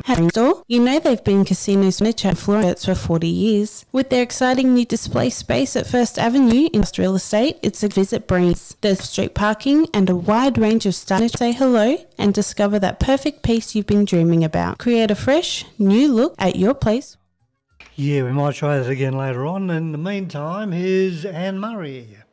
store. You know they've been casinos furniture and floor for 40 years. With their exciting new display space at First Avenue Industrial Estate, it's a visit breeze. There's street parking and a wide range of stylish. Say hello and discover that perfect piece you've been dreaming about. Create a fresh, new look at your place. Yeah, we might try that again later on. In the meantime, here's Anne Murray.